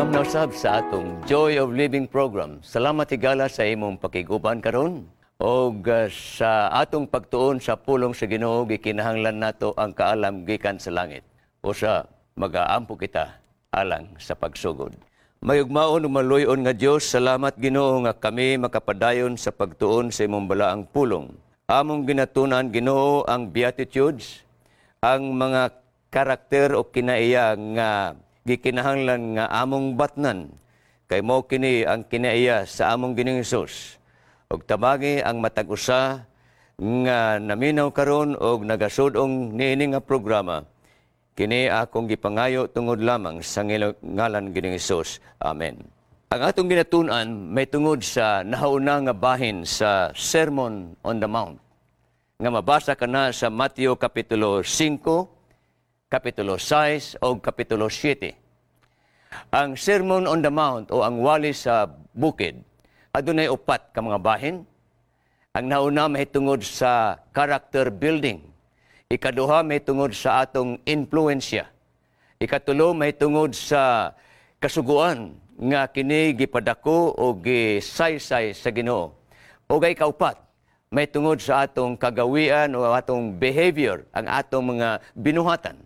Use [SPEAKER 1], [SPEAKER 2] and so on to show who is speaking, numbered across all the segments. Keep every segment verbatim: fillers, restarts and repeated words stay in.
[SPEAKER 1] Welcome na usab sa atong Joy of Living program. Salamat higala sa imong pakiguban karon. Og uh, sa atong pagtuon sa pulong sa Ginoo gikinahanglan nato ang kaalam gikan sa langit. Usa magaampo kita alang sa pagsugod. Mayugmaon ug maluyon nga Dios, salamat Ginoo nga kami makapadayon sa pagtuon sa imong balaang pulong. Among ginatunan Ginoo ang beatitudes, ang mga karakter o kinaiya nga gikinahanglan nga among batnan, kay mao kini ang kinaiya sa among Ginoong Hesus. Og tabagi ang matag usa nga naminaw karon og nagasud-ong niini nga programa. Kini akong gipangayo tungod lamang sa ngalan Ginoong Hesus. Amen. Ang atong ginatun-an may tungod sa nahauna nga bahin sa Sermon on the Mount. Nga mabasa kana sa Mateo Kapitulo five, Kapitulo six o Kapitulo seven. Ang Sermon on the Mount o ang wali sa bukid, adunay upat ka mga bahin. Ang nauna may tungod sa character building. Ikaduha may tungod sa atong influensya. Ikatulo may tungod sa kasuguan nga kini gipadako o gisaysay sa Ginoo. O gay kaupat, may tungod sa atong kagawian o atong behavior, ang atong mga binuhatan.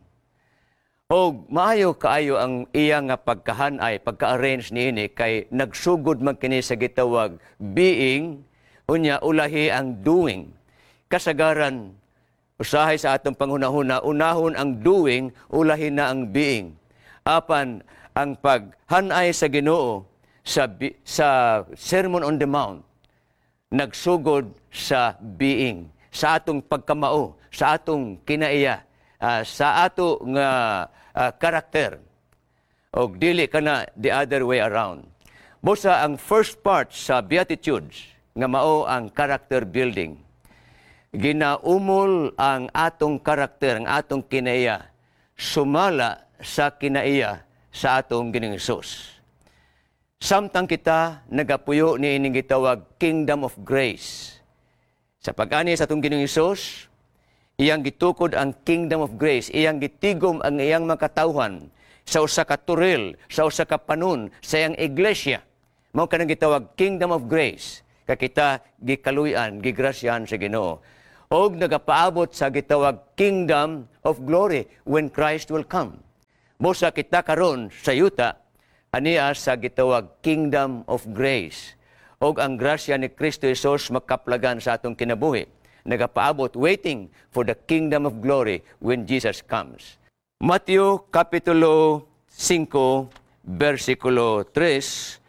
[SPEAKER 1] O maayo kaayo ang iya nga pagkahanay, pagka-arrange niini kay nagsugod man kini sa gitawag being, unya ulahi ang doing. Kasagaran, usahay sa atong panghunahuna, unahon ang doing, ulahi na ang being. Apan ang paghanay sa Ginoo sa, sa Sermon on the Mount, nagsugod sa being, sa atong pagkamao, sa atong kinaiya, uh, sa ato nga uh, karakter. O dili kana the other way around. Busa ang first part sa Beatitudes, nga mao ang character building. Ginaumol ang atong karakter, ang atong kinaiya, sumala sa kinaiya sa atong Ginoong Hesus. Samtang kita nagapuyo ni ining gitawag Kingdom of Grace. Sa pag-ani sa atong Ginoong Hesus, iyang gitukod ang Kingdom of Grace, iyang gitigom ang iyang makatawhan sa usa ka turil, sa usa ka panon, sa iyang iglesia. Mao kanang gitawag Kingdom of Grace. Kay kita gikaluyan, gigrasyahan sa Ginoo. Og nagapaabot sa gitawag Kingdom of Glory when Christ will come. Busa kita karon sa yuta, aniya sa gitawag Kingdom of Grace. Og ang grasya ni Kristo Jesus makaplagan sa atong kinabuhi. Nagapaabot, waiting for the Kingdom of Glory when Jesus comes. Mateo Kapitulo five, versikulo three,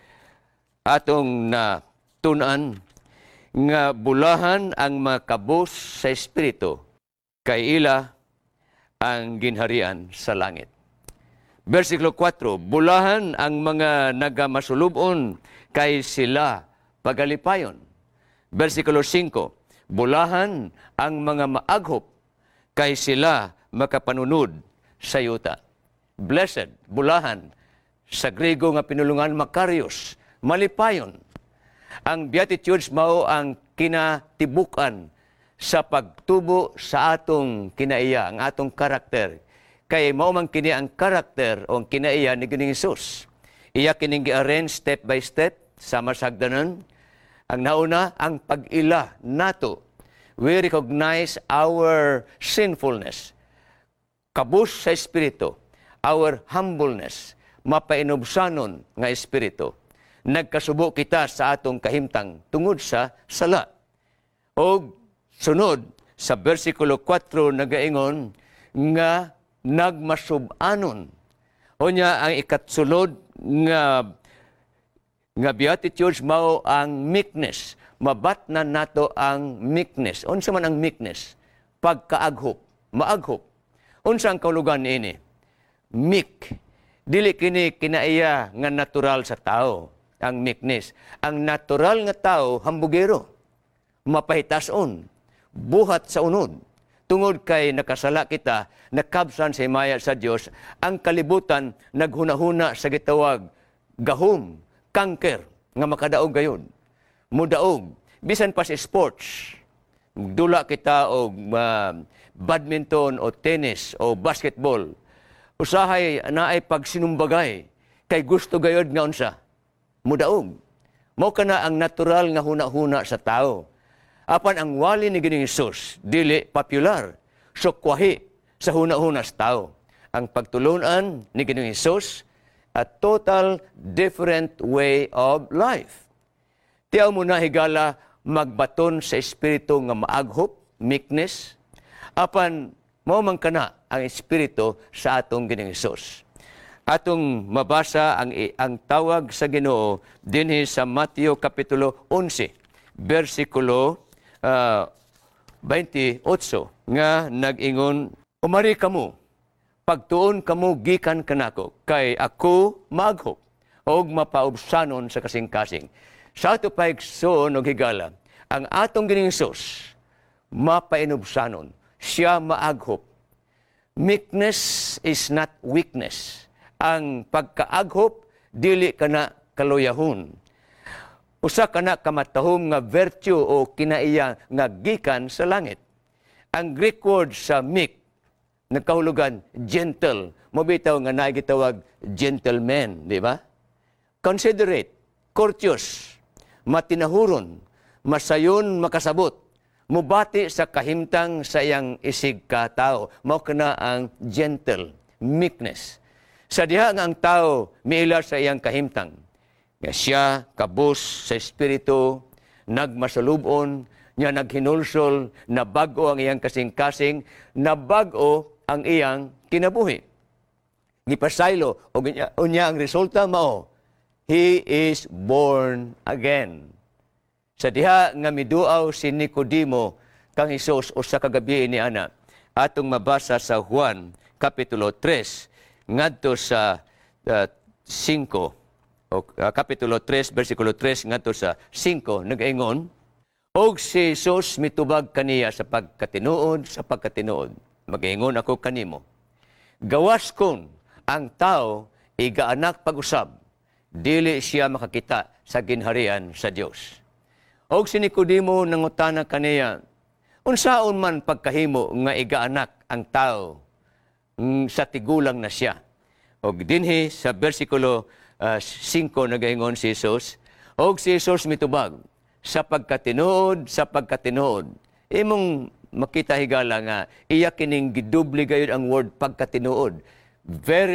[SPEAKER 1] atong na tunan nga bulahan ang makabus sa Espiritu, kay ila ang ginharian sa langit. Versikulo four, bulahan ang mga nagamasulubon, kay sila pagalipayon. Versikulo five, bulahan ang mga maaghop, kay sila makapanunod sa yuta. Blessed, bulahan, sa Griego nga pinulungan Makarios, malipayon. Ang Beatitudes mao ang kinatibukan sa pagtubo sa atong kinaiya, ang atong karakter. Kay mao man kini ang karakter o ang kinaiya ni Ginoong Hesus. Iya kining gi-arrange step by step sa masagdanon. Ang nauna, ang pag-ila nato. We recognize our sinfulness. Kabus sa Espiritu. Our humbleness. Mapainubsanon nga Espiritu. Nagkasubo kita sa atong kahimtang tungod sa sala. O sunod, sa versikulo four nagaingon nga nagmasubanon. O niya ang ikatsulod nga nga Beatitudes mao ang meekness. Mabatnan nato ang meekness. Unsa man ang meekness? Pagkaaghop, maaghop. Unsa ang kaulugan ini? Meek. Dili kini kinaiya nga natural sa tao, ang meekness. Ang natural nga tao hambugero. Mapahitason, buhat sa unod. Tungod kay nakasala kita, nakabsan sa himaya sa Dios, ang kalibutan naghunahuna sa gitawag gahom, kanker, nga makadaog gayud. Mudaog, bisan pa sa sports. Dula kita og uh, badminton o tennis o basketball. Usahay na ay pagsinumbagay. kay gusto gayod nga unsa mudaog. Mao kana ang natural nga huna-huna sa tao. Apan ang wali ni Ginoong Hesus dili popular, sukwahi sa huna-huna sa tao. Ang pagtulunan ni Ginoong Hesus, a total different way of life. Tiyaw mo na higala magbaton sa espiritu nga maaghop, meekness, apan mao man kana ang espiritu sa atong Ginoong Hesus. Atong mabasa ang ang tawag sa Ginoo dinhi sa Mateo kapitulo eleven, bersikulo uh, twenty-eight nga nag-ingon, umari kamo, pagtuon kamo gikan kanako, kay ako maaghop og mapaubsanon sa kasing-kasing. Sa ato paigsoon og higala, ang atong Ginoong Hesus mapainubsanon, siya maaghop. Meekness is not weakness. Ang pagkaaghop dili kana kaluyahon. Usa kana kamatahom nga virtue o kinaiya nga gikan sa langit. Ang Greek word sa meek nagkahulugan gentle. Mobitaw nga naay gitawag gentleman, di ba? Considerate, courteous, matinahuron, masayon makasabot, mubati sa kahimtang sa iyang isig ka tao. Mao kana ang gentle, meekness. Sa diha nga ang tao miila sa iyang kahimtang, nga siya kabus sa espiritu, nagmasalubon, niya naghinulsol, nabago ang iyang kasing-kasing, nabago ang iyang kinabuhi. Gipasaylo, o unya ang resulta mao, he is born again. Sa diha nga miduaw si Nicodemo kang Hesus usa ka gabi ni ana, atong mabasa sa Juan kapitulo three, ngadto sa uh, five, o uh, kapitulo three, versikulo three, ngadto sa five, nag-ingon, og si Jesus mitubag kaniya sa pagkatinuod, sa pagkatinuod. Mag-ingon ako kanimo, gawas kon ang tao igaanak pag-usab, dili siya makakita sa ginharian sa Dios. Og si Nicodemo nangutana kaniya, unsaon man pagkahimo nga igaanak ang tao mm, sa tigulang na siya. Og dinhi sa bersikulo uh, five nagaingon si Jesus, og si Jesus mitubag, sa pagkatinuod, sa pagkatinuod. Imong makita higala nga iya kining gidubli gayud ang word pagkatinuod. Very